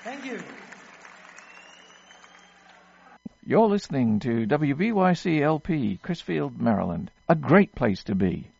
Thank you. You're listening to WVYC-LP, Crisfield, Maryland. A great place to be.